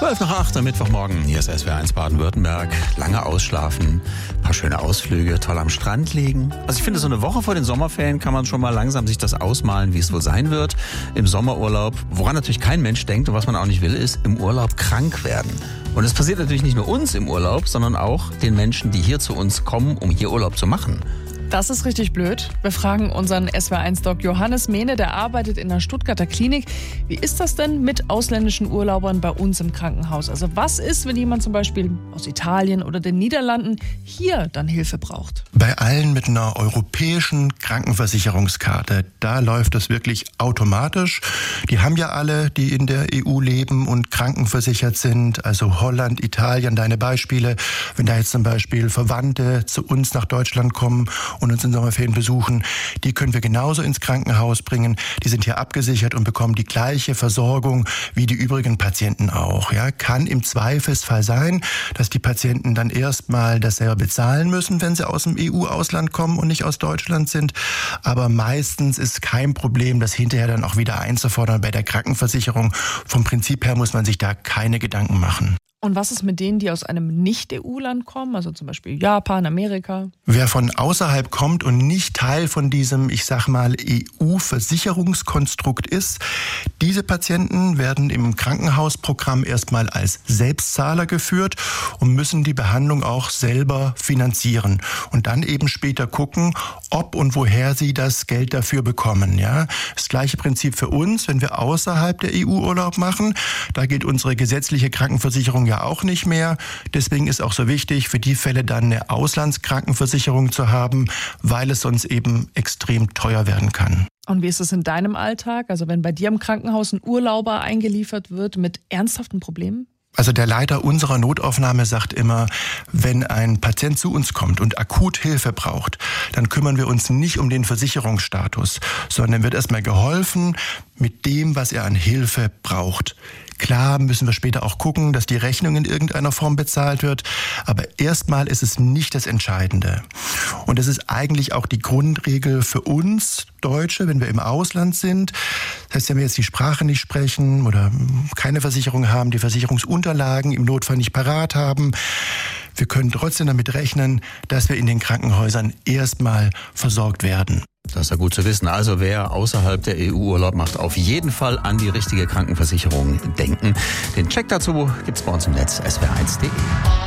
7:12 am Mittwochmorgen. Hier ist SWR1 Baden-Württemberg. Lange ausschlafen, paar schöne Ausflüge, toll am Strand liegen. Also ich finde, so eine Woche vor den Sommerferien kann man schon mal langsam sich das ausmalen, wie es wohl sein wird im Sommerurlaub. Woran natürlich kein Mensch denkt und was man auch nicht will, ist im Urlaub krank werden. Und es passiert natürlich nicht nur uns im Urlaub, sondern auch den Menschen, die hier zu uns kommen, um hier Urlaub zu machen. Das ist richtig blöd. Wir fragen unseren SWR1-Doc Johannes Mehne, der arbeitet in der Stuttgarter Klinik. Wie ist das denn mit ausländischen Urlaubern bei uns im Krankenhaus? Also was ist, wenn jemand zum Beispiel aus Italien oder den Niederlanden hier dann Hilfe braucht? Bei allen mit einer europäischen Krankenversicherungskarte, da läuft das wirklich automatisch. Die haben ja alle, die in der EU leben und krankenversichert sind, also Holland, Italien, deine Beispiele. Wenn da jetzt zum Beispiel Verwandte zu uns nach Deutschland kommen und uns in Sommerferien besuchen, die können wir genauso ins Krankenhaus bringen. Die sind hier abgesichert und bekommen die gleiche Versorgung wie die übrigen Patienten auch. Ja, kann im Zweifelsfall sein, dass die Patienten dann erstmal das selber bezahlen müssen, wenn sie aus dem EU-Ausland kommen und nicht aus Deutschland sind. Aber meistens ist kein Problem, das hinterher dann auch wieder einzufordern bei der Krankenversicherung. Vom Prinzip her muss man sich da keine Gedanken machen. Und was ist mit denen, die aus einem Nicht-EU-Land kommen, also zum Beispiel Japan, Amerika? Wer von außerhalb kommt und nicht Teil von diesem, ich sag mal, EU-Versicherungskonstrukt ist, diese Patienten werden im Krankenhausprogramm erstmal als Selbstzahler geführt und müssen die Behandlung auch selber finanzieren und dann eben später gucken, ob und woher sie das Geld dafür bekommen. Ja, das gleiche Prinzip für uns, wenn wir außerhalb der EU Urlaub machen. Da gilt unsere gesetzliche Krankenversicherung ja auch nicht mehr. Deswegen ist auch so wichtig, für die Fälle dann eine Auslandskrankenversicherung zu haben, weil es sonst eben extrem teuer werden kann. Und wie ist es in deinem Alltag? Also wenn bei dir im Krankenhaus ein Urlauber eingeliefert wird mit ernsthaften Problemen? Also der Leiter unserer Notaufnahme sagt immer, wenn ein Patient zu uns kommt und akut Hilfe braucht, dann kümmern wir uns nicht um den Versicherungsstatus, sondern wird erstmal geholfen mit dem, was er an Hilfe braucht. Klar müssen wir später auch gucken, dass die Rechnung in irgendeiner Form bezahlt wird, aber erstmal ist es nicht das Entscheidende. Und das ist eigentlich auch die Grundregel für uns Deutsche, wenn wir im Ausland sind. Das heißt, wenn wir jetzt die Sprache nicht sprechen oder keine Versicherung haben, die Versicherungsunterlagen im Notfall nicht parat haben, wir können trotzdem damit rechnen, dass wir in den Krankenhäusern erstmal versorgt werden. Das ist ja gut zu wissen. Also wer außerhalb der EU Urlaub macht, auf jeden Fall an die richtige Krankenversicherung denken. Den Check dazu gibt's bei uns im Netz swr1.de.